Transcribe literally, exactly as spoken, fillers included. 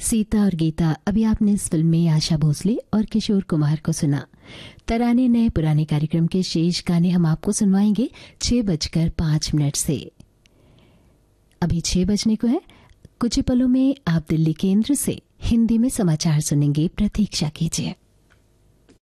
सीता और गीता अभी आपने इस फिल्म में आशा भोसले और किशोर कुमार को सुना। तराने नए पुराने कार्यक्रम के शेष गाने हम आपको सुनवाएंगे छह बजकर पांच मिनट से। अभी छह बजने को है। कुछ ही पलों में आप दिल्ली केंद्र से हिंदी में समाचार सुनेंगे। प्रतीक्षा कीजिए।